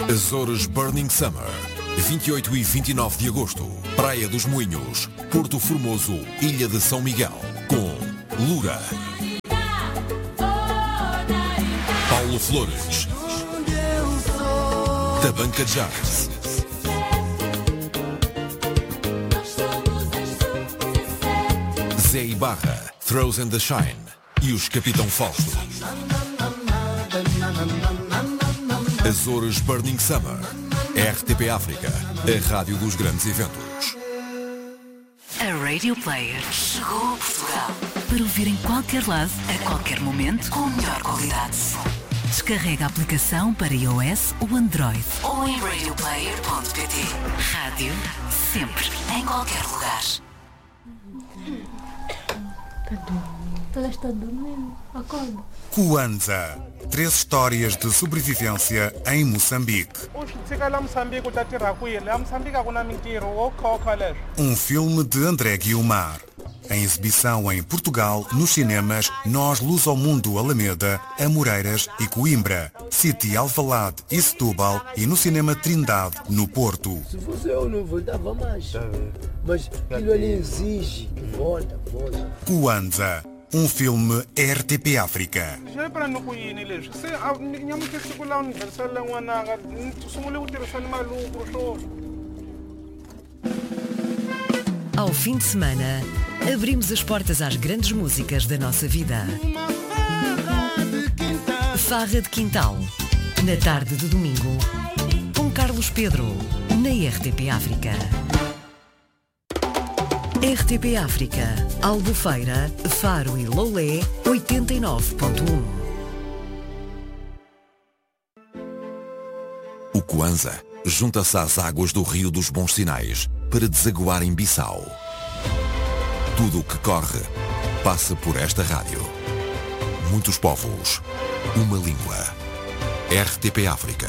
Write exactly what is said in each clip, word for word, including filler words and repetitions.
Açores Burning Summer, vinte e oito e vinte e nove de agosto. Praia dos Moinhos, Porto Formoso, Ilha de São Miguel. Com Lura, Paulo Flores, Tabanca Jazz, Zé Ibarra, Throws and the Shine e os Capitão Fausto. Açores Burning Summer. R T P África, a rádio dos grandes eventos. A Radio Player chegou a Portugal para ouvir em qualquer lado, a qualquer momento, com a melhor qualidade de som. Descarrega a aplicação para iOS ou Android ou em radio player ponto pt. Rádio, sempre, em qualquer lugar. Está dormindo, acorda. Kwanza. Três histórias de sobrevivência em Moçambique. Um filme de André Guiomar. Em exibição em Portugal, nos cinemas Nós Luz ao Mundo Alameda, Amoreiras e Coimbra, City Alvalade e Setúbal e no cinema Trindade, no Porto. Se fosse eu não voltava mais, mas aquilo ali exige que volta, volta. Kwanza. Um filme R T P África. Ao fim de semana, abrimos as portas às grandes músicas da nossa vida. Farra de Quintal, na tarde de domingo, com Carlos Pedro, na R T P África. R T P África, Albufeira, Faro e Loulé, oitenta e nove ponto um. O Kwanza junta-se às águas do Rio dos Bons Sinais para desaguar em Bissau. Tudo o que corre passa por esta rádio. Muitos povos, uma língua. R T P África.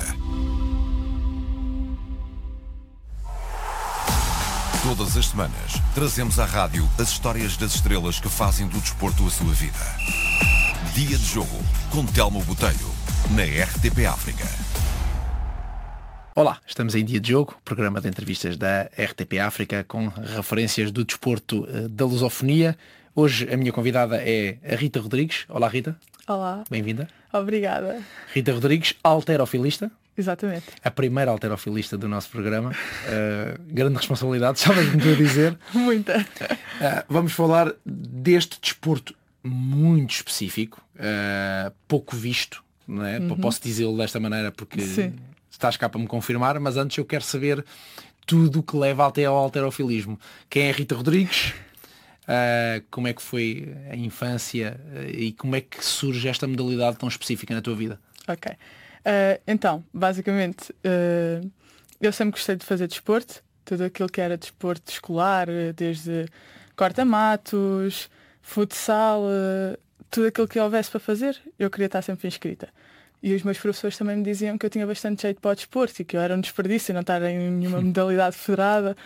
Todas as semanas, trazemos à rádio as histórias das estrelas que fazem do desporto a sua vida. Dia de jogo, com Telmo Botelho, na R T P África. Olá, estamos em Dia de Jogo, programa de entrevistas da R T P África com referências do desporto uh, da lusofonia. Hoje a minha convidada é a Rita Rodrigues. Olá, Rita. Olá. Bem-vinda. Obrigada. Rita Rodrigues, halterofilista. Exatamente. A primeira halterofilista do nosso programa. Uh, grande responsabilidade, sabes o que estou a dizer? Muita. Uh, vamos falar deste desporto muito específico, uh, pouco visto, não é? Uhum. Posso dizê-lo desta maneira porque Sim. estás cá para me confirmar, mas antes eu quero saber tudo o que leva até ao halterofilismo. Quem é a Rita Rodrigues? Uh, como é que foi a infância uh, e como é que surge esta modalidade tão específica na tua vida? Ok. Uh, então, basicamente, uh, eu sempre gostei de fazer desporto, tudo aquilo que era desporto escolar, desde corta-matos, futsal, uh, tudo aquilo que houvesse para fazer, eu queria estar sempre inscrita. E os meus professores também me diziam que eu tinha bastante jeito para o desporto e que eu era um desperdício não estar em nenhuma modalidade federada.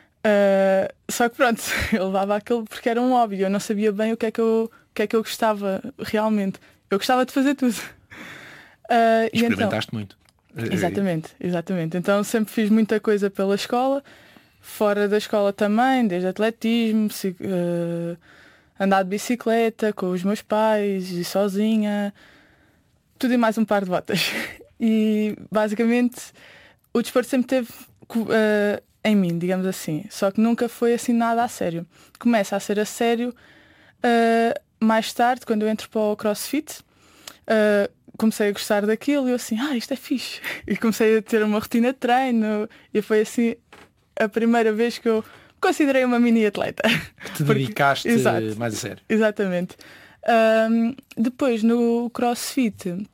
Uh, só que pronto, eu levava aquilo porque era um hobby, eu não sabia bem o que é que eu, o que é que eu gostava realmente. Eu gostava de fazer tudo. Uh, Experimentaste então, muito. Exatamente, exatamente. Então sempre fiz muita coisa pela escola, fora da escola também, desde atletismo, uh, andar de bicicleta com os meus pais e sozinha, tudo e mais um par de botas. E basicamente o desporto sempre teve uh, em mim, digamos assim, só que nunca foi assim nada a sério. Começa a ser a sério uh, mais tarde, quando eu entro para o CrossFit. Uh, comecei a gostar daquilo e eu assim, ah, isto é fixe. E comecei a ter uma rotina de treino e foi assim a primeira vez que eu considerei uma mini atleta. Que te dedicaste Exato. mais a sério. Exatamente. Um, depois no CrossFit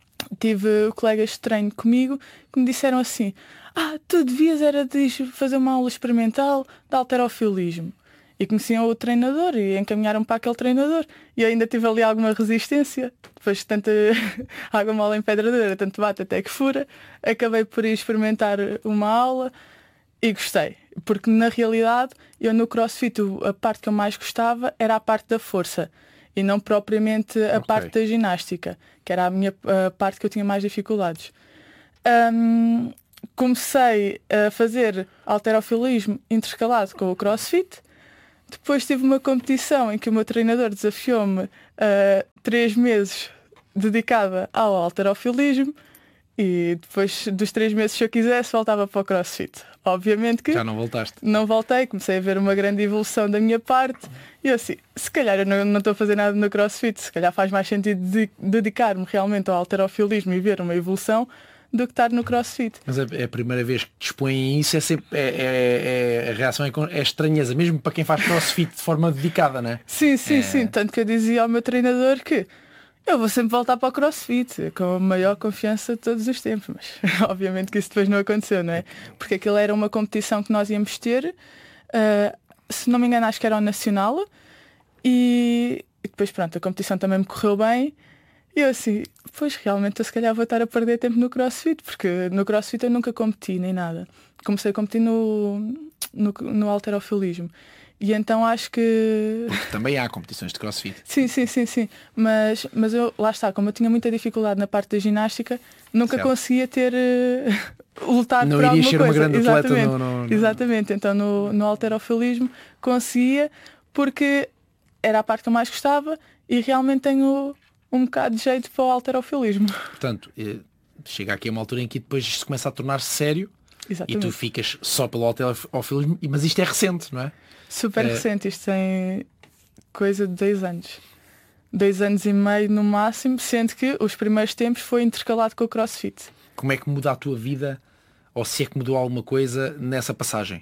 tive colegas de treino comigo que me disseram assim, ah, tu devias era de fazer uma aula experimental de halterofilismo. E conheciam o treinador e encaminharam para aquele treinador. E eu ainda tive ali alguma resistência. Depois de tanta água mole em pedra dura, tanto bate até que fura. Acabei por ir experimentar uma aula e gostei. Porque na realidade, eu no CrossFit, a parte que eu mais gostava era a parte da força. E não propriamente a okay. parte da ginástica, que era a minha a parte que eu tinha mais dificuldades. Um, comecei a fazer halterofilismo intercalado com o crossfit. Depois tive uma competição em que o meu treinador desafiou-me a três meses dedicada ao halterofilismo e depois dos três meses, se eu quisesse, voltava para o crossfit. Obviamente que já não voltaste. Não voltei, comecei a ver uma grande evolução da minha parte e eu assim, se calhar eu não, não estou a fazer nada no crossfit, se calhar faz mais sentido de, dedicar-me realmente ao halterofilismo e ver uma evolução do que estar no crossfit. Mas é a primeira vez que te expõem isso, é sempre, é, é, é, a reação é, é estranheza, mesmo para quem faz crossfit de forma dedicada, não é? Sim, sim, é... sim. Tanto que eu dizia ao meu treinador que eu vou sempre voltar para o crossfit, com a maior confiança de todos os tempos. Mas obviamente que isso depois não aconteceu, não é? Porque aquilo era uma competição que nós íamos ter, uh, se não me engano acho que era o Nacional, e, e depois pronto, a competição também me correu bem. E eu assim, pois realmente eu se calhar vou estar a perder tempo no crossfit, porque no crossfit eu nunca competi nem nada. Comecei a competir no, no, no halterofilismo. E então acho que... Porque também há competições de crossfit. Sim, sim, sim, sim. Mas, mas eu, lá está, como eu tinha muita dificuldade na parte da ginástica, nunca certo. conseguia ter... Uh, lutar não por alguma ser coisa. Uma grande Exatamente. Atleta no, no, no... Exatamente. Então no, no halterofilismo conseguia, porque era a parte que eu mais gostava e realmente tenho um bocado de jeito para o halterofilismo. Portanto, chega aqui a uma altura em que depois isto começa a tornar-se sério. Exatamente. E tu ficas só pelo halterofilismo, mas isto é recente, não é? Super é... recente, isto tem coisa de dois anos. Dois anos e meio no máximo, sendo que os primeiros tempos foi intercalado com o crossfit. Como é que muda a tua vida, ou se é que mudou alguma coisa nessa passagem?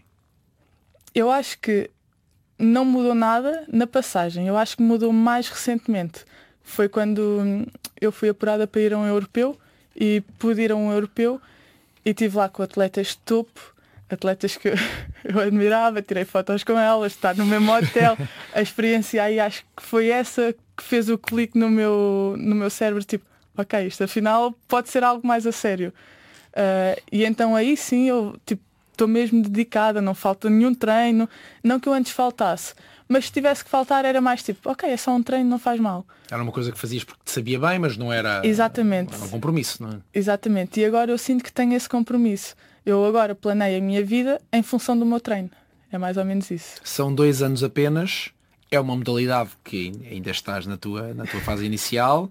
Eu acho que não mudou nada na passagem, eu acho que mudou mais recentemente. Foi quando eu fui apurada para ir a um europeu e pude ir a um europeu e estive lá com atletas de topo, atletas que eu admirava, tirei fotos com elas, estar no mesmo hotel. A experiência aí acho que foi essa que fez o clique no meu, no meu cérebro, tipo, ok, isto afinal pode ser algo mais a sério. Uh, e então aí sim eu tipo, estou mesmo dedicada, não falta nenhum treino, não que eu antes faltasse. Mas se tivesse que faltar era mais tipo, ok, é só um treino, não faz mal. Era uma coisa que fazias porque te sabia bem, mas não era, Exatamente. Não era um compromisso, não é? Exatamente. E agora eu sinto que tenho esse compromisso. Eu agora planeio a minha vida em função do meu treino. É mais ou menos isso. São dois anos apenas, é uma modalidade que ainda estás na tua, na tua fase inicial,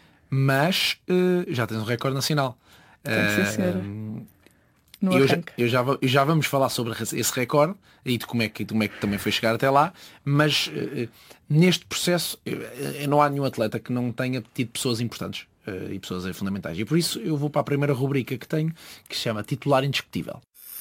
mas uh, já tens um recorde nacional. Tenho, sim, senhora. Uh, No eu, já, eu, já, eu já vamos falar sobre esse recorde e de como é que, como é que também foi chegar até lá, mas uh, neste processo uh, não há nenhum atleta que não tenha tido pessoas importantes uh, e pessoas fundamentais. E por isso eu vou para a primeira rubrica que tenho, que se chama Titular Indiscutível.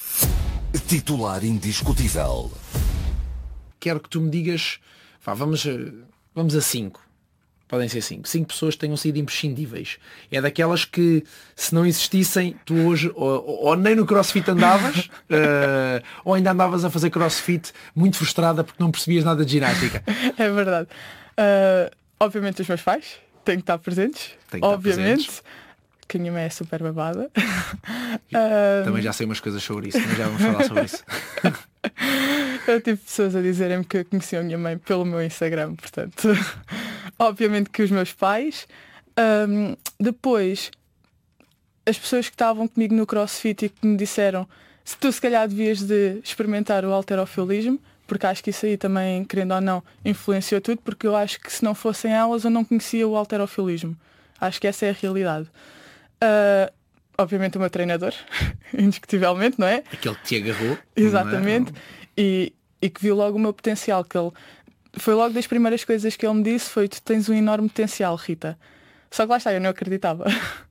Titular Indiscutível. Quero que tu me digas, vá, vamos, vamos a cinco. Podem ser cinco. Cinco pessoas que tenham sido imprescindíveis. É daquelas que, se não existissem, tu hoje ou, ou nem no crossfit andavas, uh, ou ainda andavas a fazer crossfit muito frustrada porque não percebias nada de ginástica. É verdade. Uh, obviamente os meus pais têm que estar presentes. Tem que obviamente. Estar presentes. Que a minha mãe é super babada. uh... Também já sei umas coisas sobre isso, mas já vamos falar sobre isso. Eu tive pessoas a dizerem-me que conheciam a minha mãe pelo meu Instagram, portanto... Obviamente que os meus pais. Um, depois, as pessoas que estavam comigo no CrossFit e que me disseram se tu se calhar devias de experimentar o halterofilismo, porque acho que isso aí também, querendo ou não, influenciou tudo, porque eu acho que se não fossem elas eu não conhecia o halterofilismo. Acho que essa é a realidade. Uh, obviamente o meu treinador, indiscutivelmente, não é? Aquele que te agarrou. Exatamente. E, e que viu logo o meu potencial, que ele... Foi logo das primeiras coisas que ele me disse foi: tu tens um enorme potencial, Rita. Só que lá está, eu não acreditava.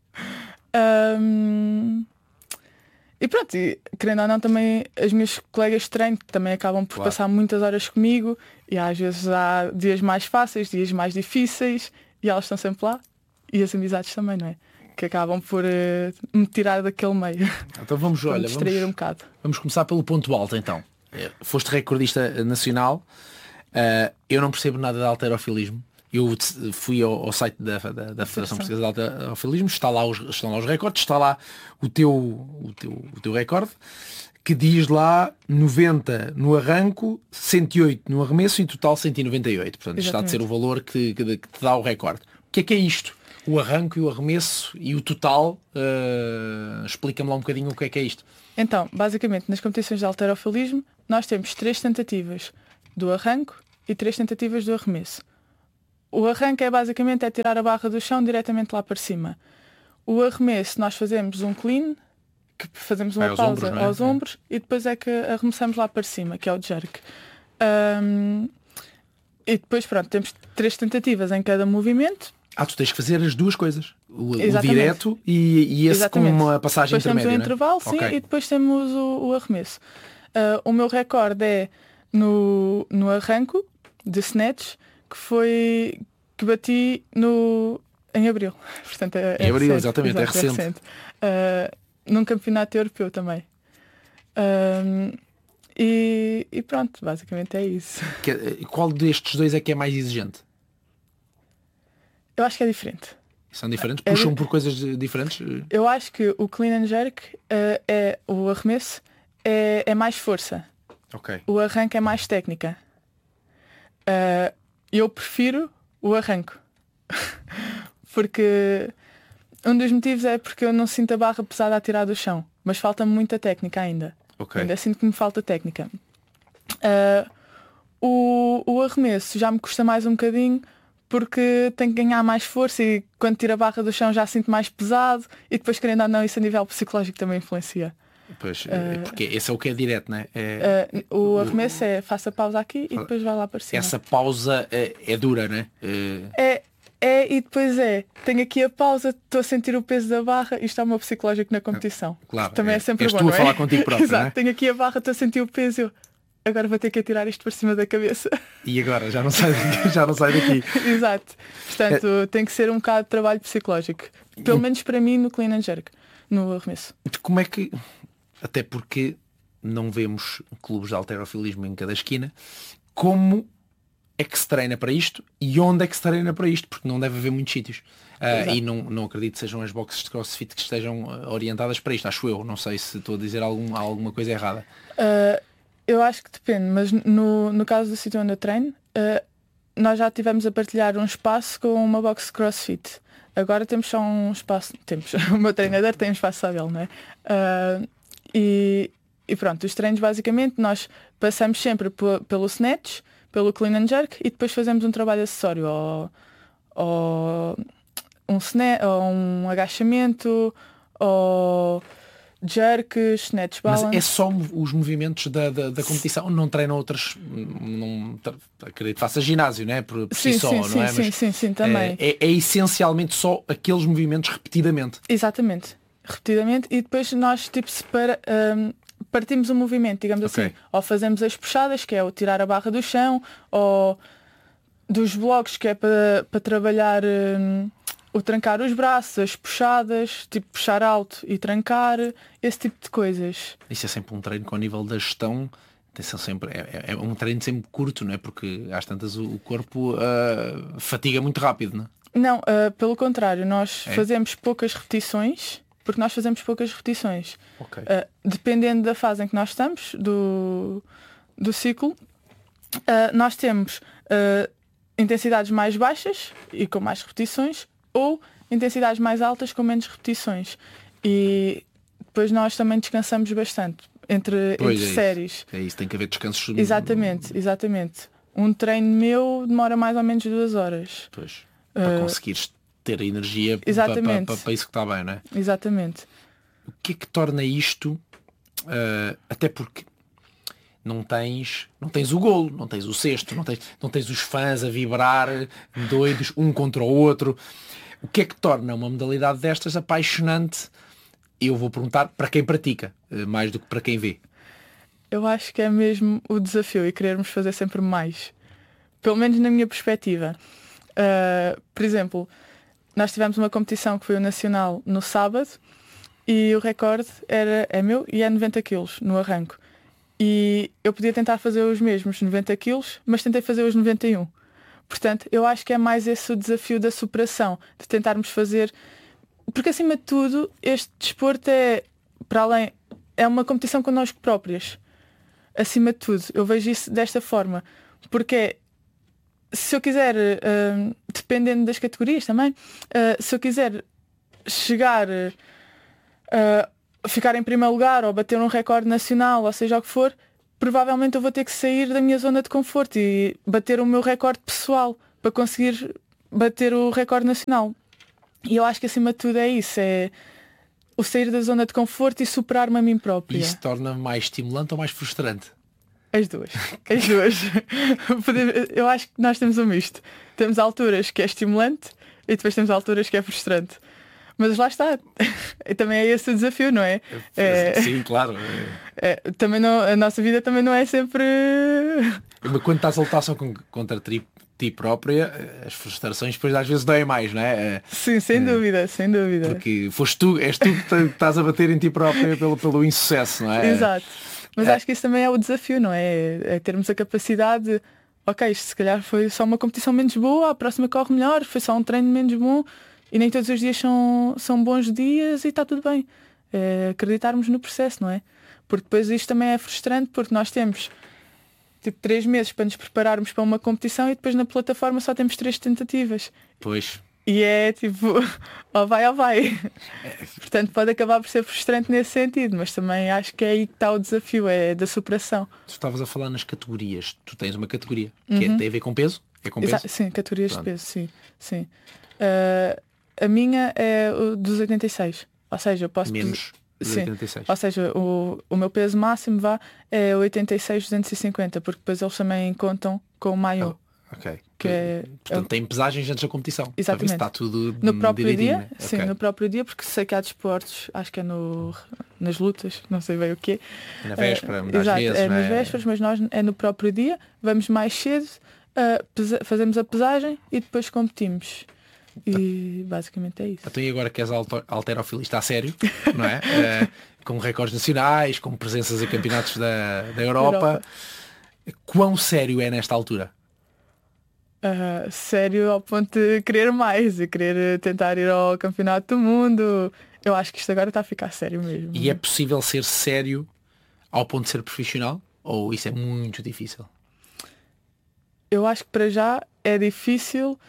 um... E pronto, e, querendo ou não, também as minhas colegas de treino também acabam por claro. Passar muitas horas comigo e às vezes há dias mais fáceis, dias mais difíceis e elas estão sempre lá. E as amizades também, não é? Que acabam por uh, me tirar daquele meio. Então vamos, olha, distrair vamos, um bocado. Vamos começar pelo ponto alto então. Foste recordista nacional. Uh, eu não percebo nada de halterofilismo. Eu fui ao, ao site da, da, da Federação Portuguesa de Halterofilismo, está lá os, estão lá os recordes, está lá o teu, o teu, o teu recorde, que diz lá noventa no arranco, cento e oito no arremesso e total cento e noventa e oito. Portanto, está a ser o valor que, que, que te dá o recorde. O que é que é isto? o arranco e o arremesso e o total, uh, explica-me lá um bocadinho o que é que é isto. Então, basicamente, nas competições de halterofilismo, nós temos três tentativas do arranco e três tentativas do arremesso. O arranco é basicamente é tirar a barra do chão diretamente lá para cima. O arremesso, nós fazemos um clean, que fazemos uma é, aos pausa ombros, não é? aos ombros e depois é que arremessamos lá para cima, que é o jerk. Um, e depois, pronto, temos três tentativas em cada movimento. Ah, tu tens que fazer as duas coisas. O, o direto e, e esse Exatamente. com uma passagem depois intermédia. Temos um intervalo, sim, okay. E depois temos o, o arremesso. Uh, o meu recorde é no, no arranco de snatch, que foi que bati no, em abril. Portanto, é, em é abril, recente, exatamente, exato, é recente. É recente. Uh, num campeonato europeu também. Uh, e, e pronto, basicamente é isso. Que, qual destes dois é que é mais exigente? Eu acho que é diferente. São diferentes? Puxam é, por coisas diferentes? Eu acho que o clean and jerk uh, é o arremesso é, é mais força. Okay. O arranque é mais técnica. Uh, eu prefiro o arranco. Porque um dos motivos é porque eu não sinto a barra pesada a tirar do chão. Mas falta-me muita técnica ainda. Okay. Ainda sinto que me falta técnica. Uh, o, o arremesso já me custa mais um bocadinho porque tenho que ganhar mais força e quando tiro a barra do chão já sinto mais pesado e depois, querendo ou não, isso a nível psicológico também influencia. Pois, uh, porque esse é o que é direto, não é? é uh, o arremesso é faça a pausa aqui e depois vai lá para cima. Essa pausa é, é dura, não é? Uh... É, é e depois é, tenho aqui a pausa, estou a sentir o peso da barra, isto é o meu psicológico na competição. Claro, também é, é sempre és bom, tu não a é? falar contigo próprio, Exato, não é? tenho aqui a barra, estou a sentir o peso, eu, agora vou ter que atirar isto para cima da cabeça. E agora? Já não sai daqui. Já não sai daqui. Exato. Portanto, é... tem que ser um bocado de trabalho psicológico. Pelo menos para mim no clean and jerk, no arremesso. Como é que... Até porque não vemos clubes de halterofilismo em cada esquina. Como é que se treina para isto e onde é que se treina para isto? Porque não deve haver muitos sítios. Uh, e não, não acredito que sejam as boxes de CrossFit que estejam orientadas para isto. Acho eu. Não sei se estou a dizer algum, alguma coisa errada. Uh, eu acho que depende. Mas no, no caso do sítio onde eu treino, uh, nós já tivemos a partilhar um espaço com uma box de CrossFit. Agora temos só um espaço... Temos. O meu treinador tem um espaço só dele, não é? Uh, E, e pronto, os treinos basicamente nós passamos sempre p- pelo snatch, pelo clean and jerk e depois fazemos um trabalho acessório ou, ou um snatch, ou um agachamento ou jerk, snatch balance. Mas é só os movimentos da, da, da competição, não treinam outras, não, acredito que faça ginásio, não é? Por, por sim, si só, sim, não sim, é? Sim, Mas sim, sim, também. É, é, é essencialmente só aqueles movimentos repetidamente. Exatamente. Repetidamente e depois nós tipo separa, um, partimos o movimento, digamos okay. assim, ou fazemos as puxadas, que é o tirar a barra do chão, ou dos blocos, que é para, para trabalhar um, o trancar os braços, as puxadas, tipo puxar alto e trancar, esse tipo de coisas. Isso é sempre um treino com o nível da gestão, sempre, é, é um treino sempre curto, não é? Porque às tantas o, o corpo uh, fatiga muito rápido, não é? Não, uh, pelo contrário, nós é? fazemos poucas repetições. Porque nós fazemos poucas repetições. Okay. Uh, dependendo da fase em que nós estamos, do, do ciclo, uh, nós temos uh, intensidades mais baixas e com mais repetições, ou intensidades mais altas com menos repetições. E depois nós também descansamos bastante entre, entre é séries. Isso. É isso, tem que haver descansos. Exatamente, exatamente. Um treino meu demora mais ou menos duas horas. Pois, para uh, conseguires ter energia para, para, para, para isso que está bem, não é? Exatamente. O que é que torna isto, uh, até porque não tens, não tens o golo, não tens o cesto, não tens, não tens os fãs a vibrar doidos um contra o outro. O que é que torna uma modalidade destas apaixonante? Eu vou perguntar para quem pratica, uh, mais do que para quem vê. Eu acho que é mesmo o desafio e querermos fazer sempre mais. Pelo menos na minha perspectiva. Uh, por exemplo, nós tivemos uma competição que foi o Nacional no sábado e o recorde era, é meu e é noventa quilos no arranco. E eu podia tentar fazer os mesmos noventa quilos, mas tentei fazer os noventa e um. Portanto, eu acho que é mais esse o desafio da superação, de tentarmos fazer... Porque acima de tudo, este desporto é, para além, é uma competição connosco próprias. Acima de tudo, eu vejo isso desta forma. Porque se eu quiser, uh, dependendo das categorias também, uh, se eu quiser chegar, uh, ficar em primeiro lugar ou bater um recorde nacional, ou seja o que for, provavelmente eu vou ter que sair da minha zona de conforto e bater o meu recorde pessoal para conseguir bater o recorde nacional. E eu acho que acima de tudo é isso, é o sair da zona de conforto e superar-me a mim própria. E isso torna mais estimulante ou mais frustrante? As duas. As duas. Eu acho que nós temos um misto. Temos alturas que é estimulante e depois temos alturas que é frustrante. Mas lá está. E também é esse o desafio, não é? é Sim, claro. É, também não, a nossa vida também não é sempre... Mas quando estás a lutar só contra ti, ti própria, as frustrações depois às vezes doem mais, não é? Sim, sem é, dúvida, sem dúvida. Porque foste tu, és tu que estás a bater em ti própria pelo, pelo insucesso, não é? Exato. Mas é. acho que isso também é o desafio, não é? É termos a capacidade de, ok, isto se calhar foi só uma competição menos boa, a próxima corre melhor, foi só um treino menos bom e nem todos os dias são, são bons dias e está tudo bem. É acreditarmos no processo, não é? Porque depois isto também é frustrante porque nós temos tipo três meses para nos prepararmos para uma competição e depois na plataforma só temos três tentativas. Pois. E é tipo, ó vai, ó vai. Portanto, pode acabar por ser frustrante nesse sentido, mas também acho que é aí que está o desafio, é da superação. Tu estavas a falar nas categorias. Tu tens uma categoria que uhum. é, tem a ver com peso? É com peso? Exato, sim, categorias Pronto. de peso, sim. sim. Uh, a minha é o dos oitenta e seis. Ou seja, eu posso... Menos dos oitenta e seis. Ou seja, o, o meu peso máximo vá é oitenta e seis, duzentos e cinquenta, porque depois eles também contam com o maior. Oh, ok. Que é, Portanto, tem pesagens antes da competição. Exatamente. Está tudo no próprio dia, né? sim, okay. no próprio dia, porque sei que há desportos, acho que é no, nas lutas, não sei bem o quê. Na véspera, é, muitas exato, vezes. É nas é... vésperas, mas nós é no próprio dia, vamos mais cedo, uh, pesa- fazemos a pesagem e depois competimos. E basicamente é isso. Então e agora que és halterofilista a sério, não é? uh, com recordes nacionais, com presenças em campeonatos da, da Europa. Europa. Quão sério é nesta altura? Uh, sério ao ponto de querer mais e querer tentar ir ao campeonato do mundo. Eu acho que isto agora está a ficar sério mesmo. E é possível ser sério ao ponto de ser profissional? Ou isso é muito difícil? Eu acho que para já é difícil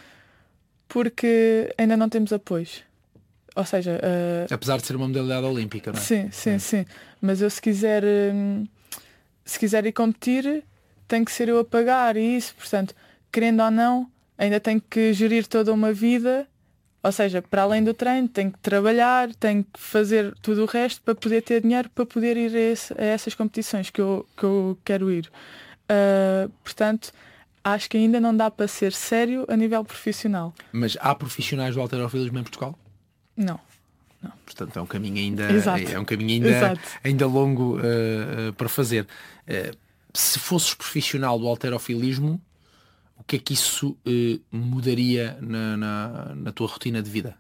porque ainda não temos apoios. Ou seja... Uh... Apesar de ser uma modalidade olímpica, não é? Sim, sim, é. sim. Mas eu se quiser um, se quiser ir competir, tem que ser eu a pagar e isso, portanto... Querendo ou não, ainda tenho que gerir toda uma vida, ou seja, para além do treino, tenho que trabalhar, tenho que fazer tudo o resto para poder ter dinheiro para poder ir a, esse, a essas competições que eu, que eu quero ir. Uh, portanto, acho que ainda não dá para ser sério a nível profissional. Mas há profissionais do halterofilismo em Portugal? Não. Não. Portanto, é um caminho ainda, é um caminho ainda, ainda longo uh, uh, para fazer. Uh, se fosses profissional do halterofilismo, o que é que isso eh, mudaria na, na, na tua rotina de vida?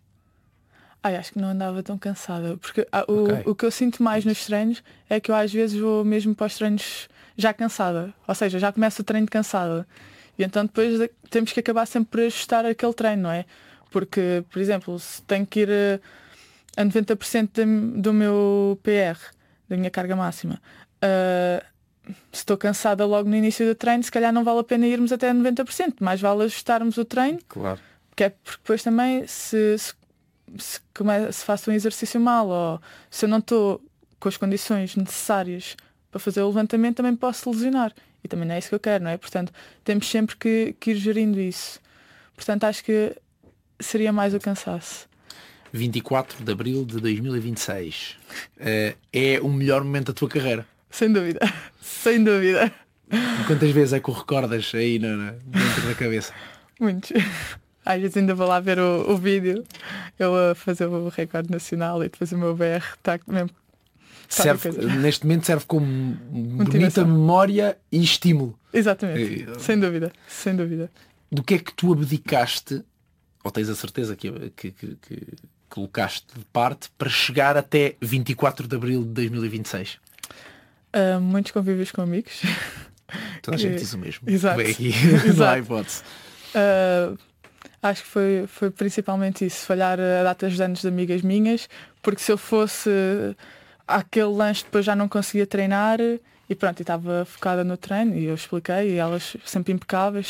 Ai, acho que não andava tão cansada. Porque ah, o, okay. o que eu sinto mais nos treinos é que eu às vezes vou mesmo para os treinos já cansada. Ou seja, já começo o treino cansada. E então depois temos que acabar sempre por ajustar aquele treino, não é? Porque, por exemplo, se tenho que ir a, a noventa por cento do meu P R, da minha carga máxima, uh, se estou cansada logo no início do treino, se calhar não vale a pena irmos até noventa por cento, mais vale ajustarmos o treino, claro. Que é porque depois também se, se, se, come, se faço um exercício mal ou se eu não estou com as condições necessárias para fazer o levantamento, também posso lesionar e também não é isso que eu quero, não é? Portanto, temos sempre que, que ir gerindo isso. Portanto, acho que seria mais o cansaço. vinte e quatro de abril de dois mil e vinte e seis uh, é o melhor momento da tua carreira? Sem dúvida, sem dúvida. Quantas vezes é que o recordas aí no, no, dentro da cabeça? Muitos. Às vezes ainda vou lá ver o, o vídeo, eu a fazer o recorde nacional e depois o meu B R está mesmo. Serve, neste momento serve como bonita memória e estímulo. Exatamente, e, sem dúvida, sem dúvida. Do que é que tu abdicaste, ou tens a certeza que, que, que, que colocaste de parte para chegar até vinte e quatro de abril de dois mil e vinte e seis? Uh, muitos convívios com amigos. Toda a gente diz o mesmo. Exato. Bem aqui, Exato. Não há hipótese. Uh, acho que foi, foi principalmente isso, falhar a datas de anos de amigas minhas, porque se eu fosse àquele lanche depois já não conseguia treinar e pronto, e estava focada no treino e eu expliquei e elas sempre impecáveis, sempre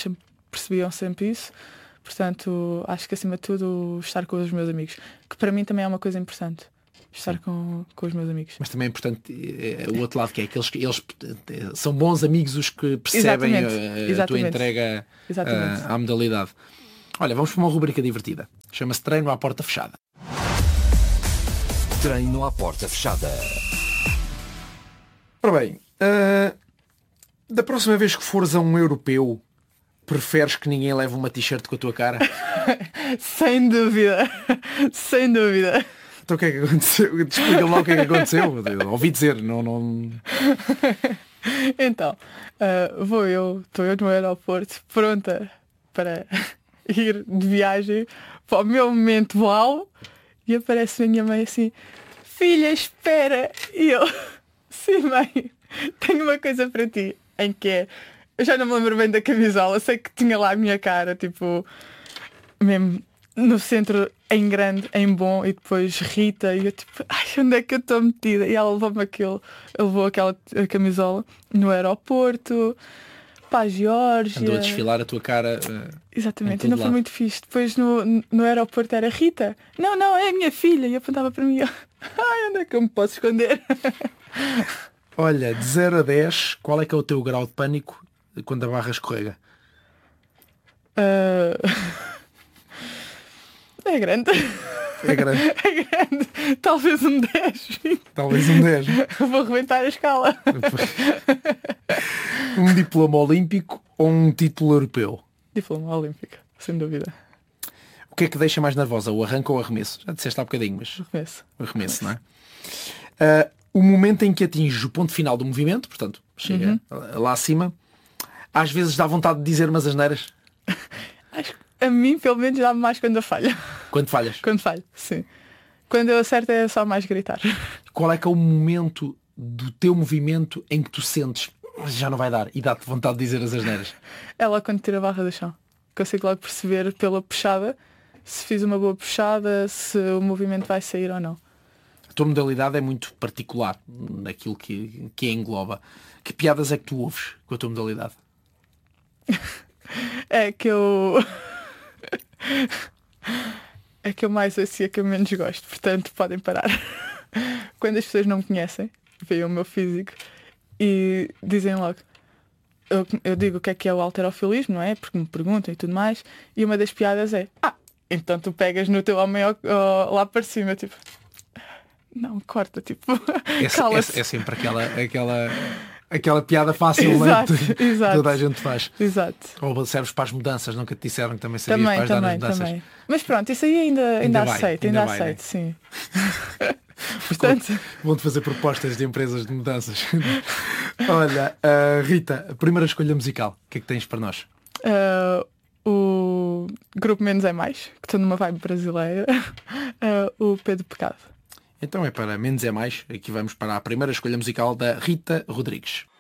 percebiam sempre isso. Portanto, acho que acima de tudo estar com os meus amigos, que para mim também é uma coisa importante, estar com, com os meus amigos. Mas também é importante é, o outro lado, que é que eles, eles são bons amigos os que percebem a, a Exatamente. tua entrega a, à modalidade. Olha, vamos para uma rubrica divertida. Chama-se Treino à Porta Fechada. Treino à Porta Fechada. Ora bem, uh, da próxima vez que fores a um europeu, preferes que ninguém leve uma t-shirt com a tua cara? Sem dúvida. Sem dúvida. Então o que é que aconteceu? Explica-me lá o que é que aconteceu. Ouvi dizer, não... não... Então, uh, vou eu, estou eu no aeroporto, pronta para ir de viagem para o meu momento uau, e aparece a minha mãe assim, filha, espera. E eu, sim mãe, tenho uma coisa para ti, em que é, eu já não me lembro bem da camisola, sei que tinha lá a minha cara, tipo, mesmo no centro, em grande, em bom, e depois Rita, e eu tipo, ai, onde é que eu estou metida? E ela levou-me aquilo, levou aquela camisola no aeroporto, para a Geórgia. Andou a desfilar a tua cara. Uh, Exatamente, e não foi muito fixe. Depois no, no aeroporto era Rita. Não, não, é a minha filha. E apontava para mim. Ai, onde é que eu me posso esconder? Olha, de zero a dez, qual é que é o teu grau de pânico quando a barra escorrega? Uh... É grande. É grande. É grande. Talvez um dez. Talvez um dez. Vou rebentar a escala. Um diploma olímpico ou um título europeu? Diploma olímpico, sem dúvida. O que é que deixa mais nervosa? O arranque ou o arremesso? Já disseste há bocadinho, mas... Arremesso. O arremesso, não é? Uh, o momento em que atinges o ponto final do movimento, portanto, chega uhum. lá acima, às vezes dá vontade de dizer umas asneiras? Acho que a mim, pelo menos, dá-me mais quando eu falho. Quando falhas? Quando falho, sim. Quando eu acerto é só mais gritar. Qual é que é o momento do teu movimento em que tu sentes já não vai dar e dá-te vontade de dizer as asneiras? É logo quando tira a barra do chão. Consigo logo perceber pela puxada se fiz uma boa puxada, se o movimento vai sair ou não. A tua modalidade é muito particular naquilo que, que a engloba. Que piadas é que tu ouves com a tua modalidade? É que eu... é que eu mais ouço e é que eu menos gosto. Portanto, podem parar. Quando as pessoas não me conhecem, veem o meu físico e dizem logo, eu, eu digo o que é que é o halterofilismo, não é? Porque me perguntam e tudo mais. E uma das piadas é, ah, então tu pegas no teu homem ao, ao, lá para cima, tipo, não, corta, tipo, é, cala-se. É, é sempre aquela, aquela, aquela piada fácil, exato, né? Exato. Toda a gente faz. Exato. Ou serves para as mudanças, nunca te disseram que também sabias também, para ajudar também, nas mudanças. Também. Mas pronto, isso aí ainda, ainda, ainda vai, aceito, ainda, ainda vai, aceito, né? sim. Portanto... Vão-te fazer propostas de empresas de mudanças. Olha, uh, Rita, a primeira escolha musical, o que é que tens para nós? Uh, o grupo Menos é Mais, que estou numa vibe brasileira. Uh, o Pedro Pecado. Então é para Menos é Mais. Aqui vamos para a primeira escolha musical da Rita Rodrigues.